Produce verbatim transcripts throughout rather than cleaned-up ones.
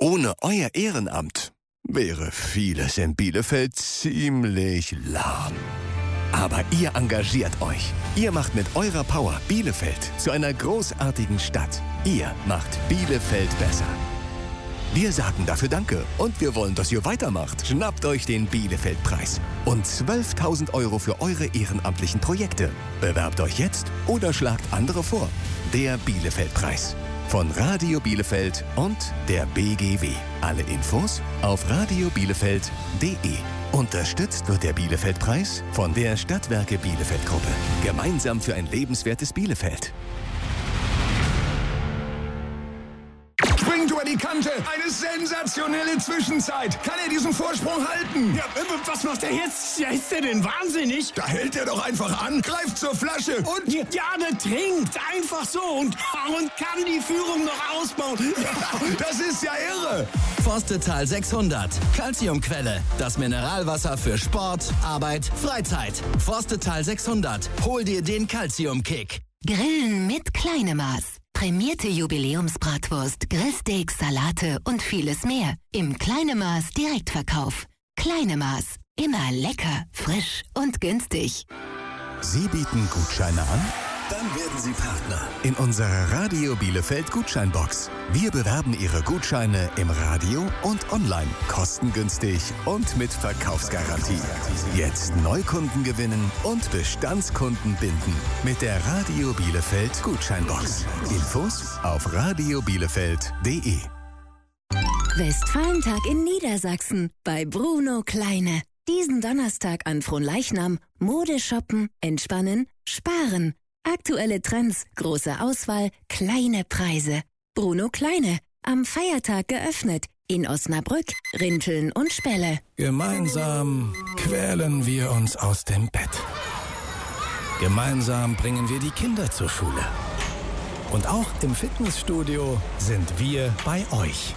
Ohne euer Ehrenamt wäre vieles in Bielefeld ziemlich lahm. Aber ihr engagiert euch. Ihr macht mit eurer Power Bielefeld zu einer großartigen Stadt. Ihr macht Bielefeld besser. Wir sagen dafür Danke und wir wollen, dass ihr weitermacht. Schnappt euch den Bielefeld-Preis und zwölftausend Euro für eure ehrenamtlichen Projekte. Bewerbt euch jetzt oder schlagt andere vor. Der Bielefeld-Preis von Radio Bielefeld und der B G W. Alle Infos auf radio bielefeld punkt de. Unterstützt wird der Bielefeld-Preis von der Stadtwerke Bielefeld-Gruppe. Gemeinsam für ein lebenswertes Bielefeld. Springt über die Kante. Eine sensationelle Zwischenzeit. Kann er diesen Vorsprung halten? Ja, was macht er jetzt? Ja, ist der denn wahnsinnig? Da hält er doch einfach an, greift zur Flasche und... Ja, ja, der trinkt. Einfach so und, und kann die Führung noch ausbauen. Das ist ja irre. Forstetal sechshundert. Calciumquelle. Das Mineralwasser für Sport, Arbeit, Freizeit. Forstetal sechshundert. Hol dir den Calciumkick. Grillen mit Kleinemaß. Prämierte Jubiläumsbratwurst, Grillsteaks, Salate und vieles mehr. Im Kleinemaß Direktverkauf. Kleinemaß. Immer lecker, frisch und günstig. Sie bieten Gutscheine an? Dann werden Sie Partner in unserer Radio Bielefeld Gutscheinbox. Wir bewerben Ihre Gutscheine im Radio und online. Kostengünstig und mit Verkaufsgarantie. Jetzt Neukunden gewinnen und Bestandskunden binden mit der Radio Bielefeld Gutscheinbox. Infos auf radio bielefeld punkt de. Westfalentag in Niedersachsen bei Bruno Kleine. Diesen Donnerstag an Fronleichnam Mode shoppen, entspannen, sparen. Aktuelle Trends, große Auswahl, kleine Preise. Bruno Kleine, am Feiertag geöffnet. In Osnabrück, Rinteln und Spelle. Gemeinsam quälen wir uns aus dem Bett. Gemeinsam bringen wir die Kinder zur Schule. Und auch im Fitnessstudio sind wir bei euch.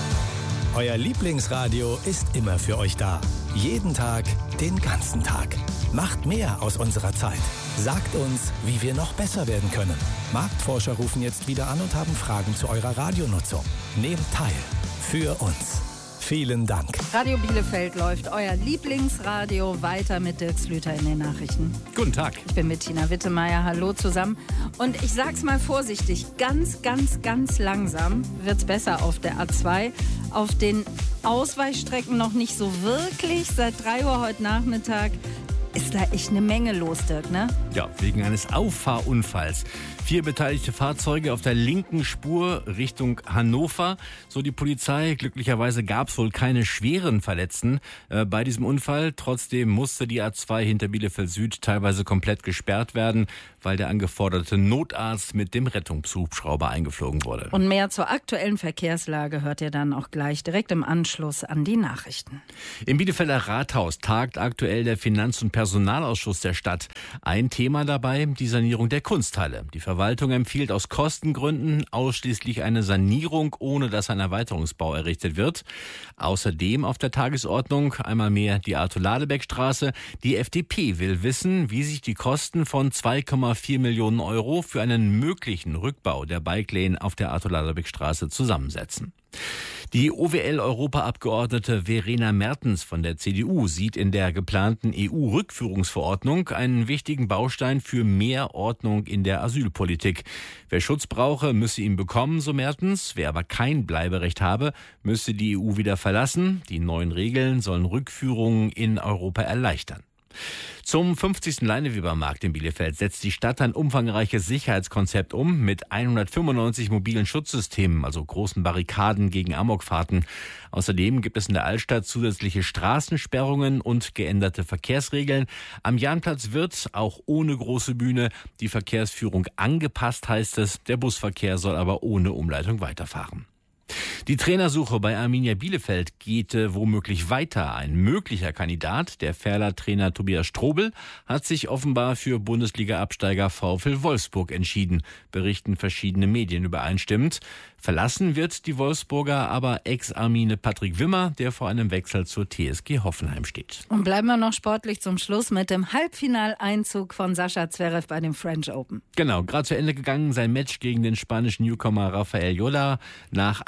Euer Lieblingsradio ist immer für euch da. Jeden Tag, den ganzen Tag. Macht mehr aus unserer Zeit. Sagt uns, wie wir noch besser werden können. Marktforscher rufen jetzt wieder an und haben Fragen zu eurer Radionutzung. Nehmt teil. Für uns. Vielen Dank. Radio Bielefeld läuft, euer Lieblingsradio, weiter mit Dirk Slüter in den Nachrichten. Guten Tag. Ich bin mit Tina Wittemeier, hallo zusammen. Und ich sag's mal vorsichtig, ganz, ganz, ganz langsam wird's besser auf der A zwei. Auf den Ausweichstrecken noch nicht so wirklich. Seit drei Uhr heute Nachmittag ist da echt eine Menge los, Dirk, ne? Ja, wegen eines Auffahrunfalls. Vier beteiligte Fahrzeuge auf der linken Spur Richtung Hannover. So die Polizei. Glücklicherweise gab es wohl keine schweren Verletzten äh, bei diesem Unfall. Trotzdem musste die A zwei hinter Bielefeld Süd teilweise komplett gesperrt werden, weil der angeforderte Notarzt mit dem Rettungshubschrauber eingeflogen wurde. Und mehr zur aktuellen Verkehrslage hört ihr dann auch gleich direkt im Anschluss an die Nachrichten. Im Bielefelder Rathaus tagt aktuell der Finanz- und Personalausschuss der Stadt. Ein Thema dabei, die Sanierung der Kunsthalle. Die Die Verwaltung empfiehlt aus Kostengründen ausschließlich eine Sanierung, ohne dass ein Erweiterungsbau errichtet wird. Außerdem auf der Tagesordnung einmal mehr die Arthur-Ladebeck-Straße. Die F D P will wissen, wie sich die Kosten von zwei Komma vier Millionen Euro für einen möglichen Rückbau der Bike Lane auf der Arthur-Ladebeck-Straße zusammensetzen. Die O W L-Europaabgeordnete Verena Mertens von der C D U sieht in der geplanten E U-Rückführungsverordnung einen wichtigen Baustein für mehr Ordnung in der Asylpolitik. Wer Schutz brauche, müsse ihn bekommen, so Mertens. Wer aber kein Bleiberecht habe, müsse die E U wieder verlassen. Die neuen Regeln sollen Rückführungen in Europa erleichtern. Zum fünfzigsten Leinewebermarkt in Bielefeld setzt die Stadt ein umfangreiches Sicherheitskonzept um mit hundertfünfundneunzig mobilen Schutzsystemen, also großen Barrikaden gegen Amokfahrten. Außerdem gibt es in der Altstadt zusätzliche Straßensperrungen und geänderte Verkehrsregeln. Am Jahnplatz wird, auch ohne große Bühne, die Verkehrsführung angepasst, heißt es. Der Busverkehr soll aber ohne Umleitung weiterfahren. Die Trainersuche bei Arminia Bielefeld geht äh, womöglich weiter. Ein möglicher Kandidat, der Ferler-Trainer Tobias Strobel, hat sich offenbar für Bundesliga-Absteiger VfL Wolfsburg entschieden, berichten verschiedene Medien übereinstimmend. Verlassen wird die Wolfsburger aber Ex-Armine Patrick Wimmer, der vor einem Wechsel zur T S G Hoffenheim steht. Und bleiben wir noch sportlich zum Schluss mit dem Halbfinaleinzug von Sascha Zverev bei dem French Open. Genau, gerade zu Ende gegangen sein Match gegen den spanischen Newcomer Rafael Jola. Nach anfänglichem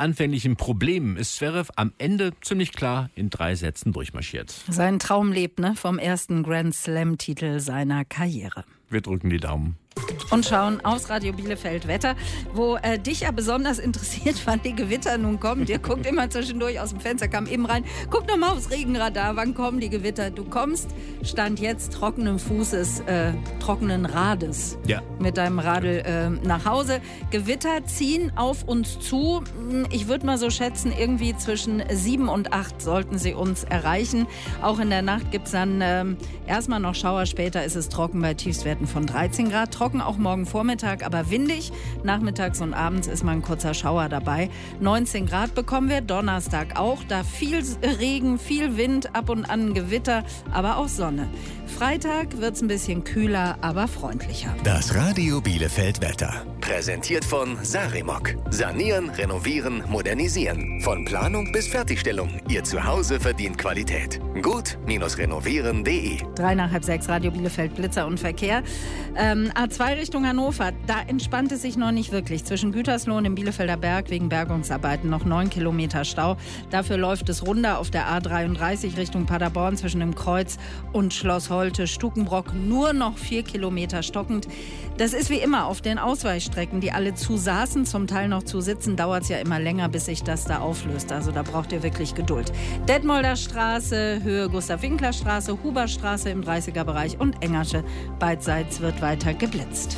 welchen Problemen ist Zverev am Ende ziemlich klar in drei Sätzen durchmarschiert. Sein Traum lebt, ne? Vom ersten Grand Slam-Titel seiner Karriere. Wir drücken die Daumen. Und schauen aufs Radio Bielefeld Wetter, wo äh, dich ja besonders interessiert, wann die Gewitter nun kommen. Ihr guckt immer zwischendurch aus dem Fenster, kam eben rein. Guck noch mal aufs Regenradar, wann kommen die Gewitter? Du kommst, Stand jetzt trockenen Fußes, äh, trockenen Rades ja. mit deinem Radl äh, nach Hause. Gewitter ziehen auf uns zu. Ich würde mal so schätzen, irgendwie zwischen sieben und acht sollten sie uns erreichen. Auch in der Nacht gibt es dann äh, erstmal noch Schauer, später ist es trocken bei Tiefstwerten von dreizehn Grad. Trocken auch morgen Vormittag, aber windig. Nachmittags und abends ist mal ein kurzer Schauer dabei. neunzehn Grad bekommen wir, Donnerstag auch. Da viel Regen, viel Wind, ab und an Gewitter, aber auch Sonne. Freitag wird es ein bisschen kühler, aber freundlicher. Das Radio Bielefeld Wetter. Präsentiert von Sarimok. Sanieren, renovieren, modernisieren. Von Planung bis Fertigstellung. Ihr Zuhause verdient Qualität. Gut-renovieren punkt de. Drei nach halb sechs, Radio Bielefeld, Blitzer und Verkehr. Ähm, A zwei Richtung Hannover, da entspannt es sich noch nicht wirklich. Zwischen Gütersloh und dem Bielefelder Berg wegen Bergungsarbeiten noch neun Kilometer Stau. Dafür läuft es runter auf der A dreiunddreißig Richtung Paderborn zwischen dem Kreuz und Schloss Holte, Stukenbrock nur noch vier Kilometer stockend. Das ist wie immer auf den Ausweichstrecken, die alle zu saßen, zum Teil noch zu sitzen, dauert es ja immer länger, bis sich das da auflöst. Also da braucht ihr wirklich Geduld. Detmolder Straße, Höhe Gustav-Winkler-Straße, Huberstraße im dreißiger Bereich und Engersche. Beidseits wird weiter geblitzt.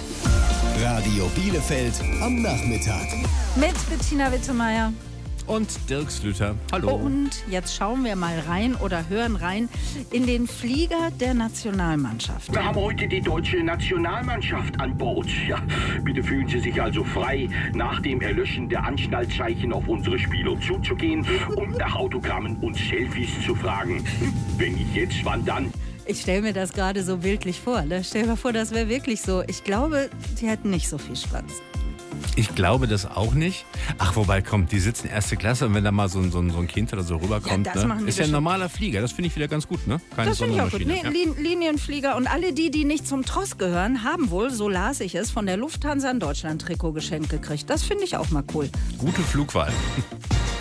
Radio Bielefeld am Nachmittag. Mit Bettina Wittemeier. Und Dirk Slüter. Hallo. Und jetzt schauen wir mal rein oder hören rein in den Flieger der Nationalmannschaft. Wir haben heute die deutsche Nationalmannschaft an Bord. Ja, bitte fühlen Sie sich also frei, nach dem Erlöschen der Anschnallzeichen auf unsere Spieler zuzugehen und nach Autogrammen und Selfies zu fragen. Wenn nicht jetzt, wann dann? Ich stelle mir das gerade so bildlich vor. Ne? Stell dir vor, das wäre wirklich so. Ich glaube, die hätten nicht so viel Spaß. Ich glaube das auch nicht. Ach, wobei, kommt, die sitzen erste Klasse und wenn da mal so ein, so ein, so ein Kind oder so rüberkommt, ja, das ne? Ist ja ein normaler Flieger. Das finde ich wieder ganz gut, ne? Keine das finde ich auch gut. Nee, ja. Lin- Linienflieger und alle die, die nicht zum Tross gehören, haben wohl, so las ich es, von der Lufthansa ein Deutschland-Trikot geschenkt gekriegt. Das finde ich auch mal cool. Gute Flugwahl.